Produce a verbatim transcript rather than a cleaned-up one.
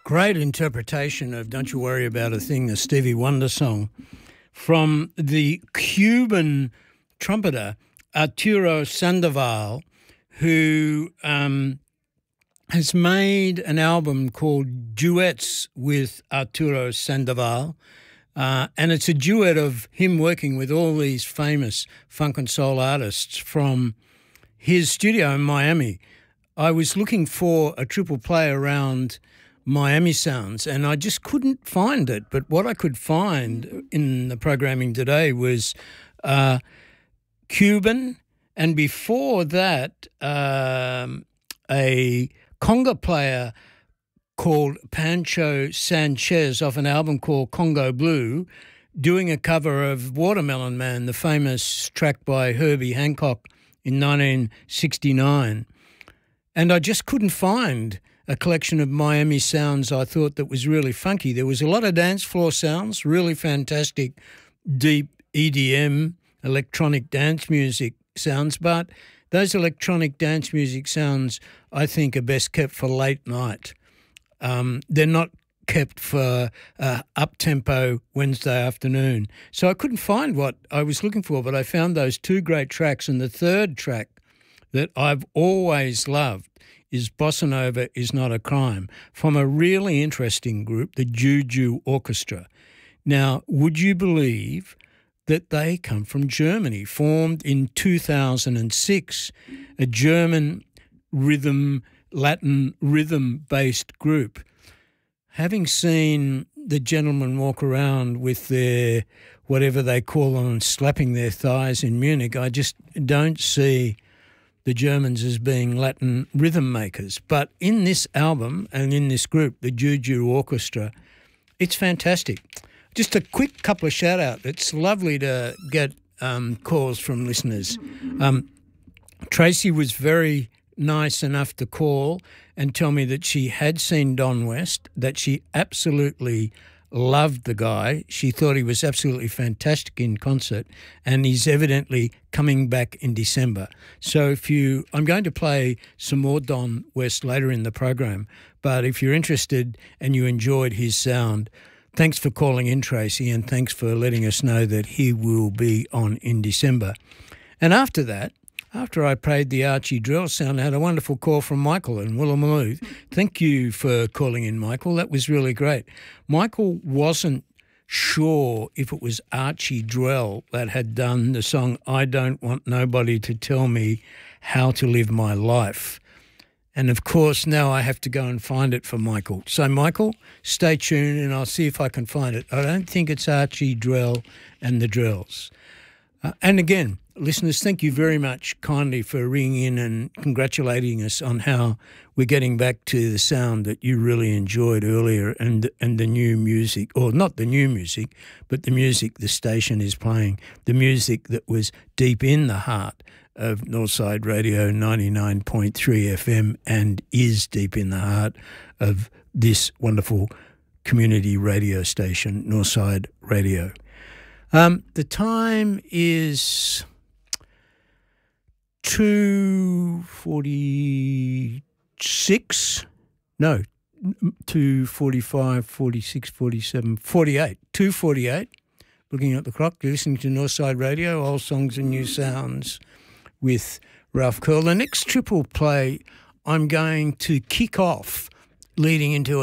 Great interpretation of Don't You Worry About a Thing, the Stevie Wonder song, from the Cuban trumpeter Arturo Sandoval, who um, has made an album called Duets with Arturo Sandoval, uh, and it's a duet of him working with all these famous funk and soul artists from his studio in Miami. I was looking for a triple play around Miami sounds, and I just couldn't find it. But what I could find in the programming today was uh, Cuban, and before that, um, a conga player called Pancho Sanchez off an album called Congo Blue, doing a cover of Watermelon Man, the famous track by Herbie Hancock in nineteen sixty-nine. And I just couldn't find a collection of Miami sounds I thought that was really funky. There was a lot of dance floor sounds, really fantastic, deep E D M, electronic dance music sounds, but those electronic dance music sounds I think are best kept for late night. Um, they're not kept for uh, up-tempo Wednesday afternoon. So I couldn't find what I was looking for, but I found those two great tracks, and the third track that I've always loved is Bossa Nova Is Not a Crime, from a really interesting group, the Juju Orchestra. Now, would you believe that they come from Germany, formed in two thousand six, a German rhythm, Latin rhythm-based group. Having seen the gentlemen walk around with their, whatever they call them, slapping their thighs in Munich, I just don't see the Germans as being Latin rhythm makers. But in this album and in this group, the Juju Orchestra, it's fantastic. Just a quick couple of shout-outs. It's lovely to get um, calls from listeners. Um, Tracy was very nice enough to call and tell me that she had seen Don West, that she absolutely loved the guy. She thought he was absolutely fantastic in concert, and he's evidently coming back in December. So if you, I'm going to play some more Don West later in the program, but if you're interested and you enjoyed his sound, thanks for calling in, Tracy, and thanks for letting us know that he will be on in December. And after that, after I played the Archie drill sound, I had a wonderful call from Michael in Woolloomooloo. Thank you for calling in, Michael. That was really great. Michael wasn't sure if it was Archie Drell that had done the song I Don't Want Nobody to Tell Me How to Live My Life. And, of course, now I have to go and find it for Michael. So, Michael, stay tuned and I'll see if I can find it. I don't think it's Archie Drell and the Drells. Uh, and, again, listeners, thank you very much kindly for ringing in and congratulating us on how we're getting back to the sound that you really enjoyed earlier and and the new music, or not the new music, but the music the station is playing, the music that was deep in the heart of Northside Radio ninety-nine point three F M and is deep in the heart of this wonderful community radio station, Northside Radio. Um, the time is two forty-six, no, two forty-five, forty-six, forty-seven, forty-eight, two forty-eight, looking at the clock. You're listening to Northside Radio, Old Songs and New Sounds with Ralph Curl. The next triple play I'm going to kick off leading into